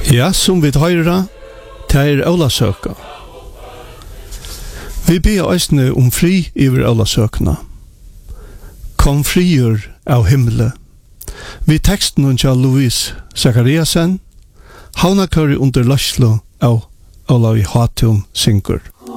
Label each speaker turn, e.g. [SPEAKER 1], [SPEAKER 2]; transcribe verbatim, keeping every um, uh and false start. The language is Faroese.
[SPEAKER 1] Ja, som vi høyrer, det er Ålasøka. Vi ber ossne om fri iver Ålasøkna. Kom frigjør av himmelen. Vi teksten under Louise Zachariasen, havnakører under Laslo av Olavi Hatum synker.